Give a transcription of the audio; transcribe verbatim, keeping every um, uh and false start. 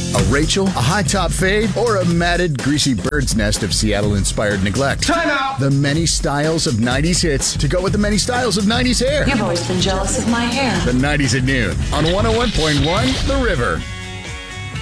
A Rachel, a high-top fade, or a matted, greasy bird's nest of Seattle-inspired neglect? Time out! The many styles of nineties hits to go with the many styles of nineties hair. You've always been jealous of my hair. The nineties at noon on one oh one point one The River.